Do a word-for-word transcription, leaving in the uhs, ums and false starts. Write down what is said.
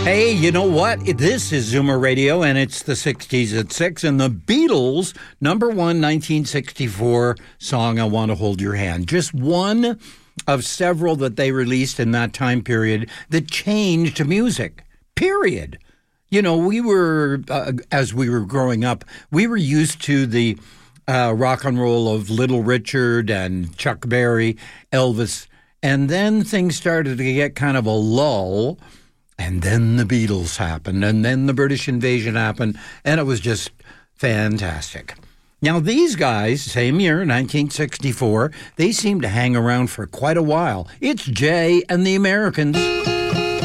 Hey, you know what? This is Zoomer Radio, and it's the sixties at six, and the Beatles' number one nineteen sixty-four song, I Want to Hold Your Hand. Just one of several that they released in that time period that changed music, period. You know, we were, uh, as we were growing up, we were used to the uh, rock and roll of Little Richard and Chuck Berry, Elvis, and then things started to get kind of a lull. And then the Beatles happened, and then the British invasion happened, and it was just fantastic. Now, these guys, same year, nineteen sixty-four, they seem to hang around for quite a while. It's Jay and the Americans.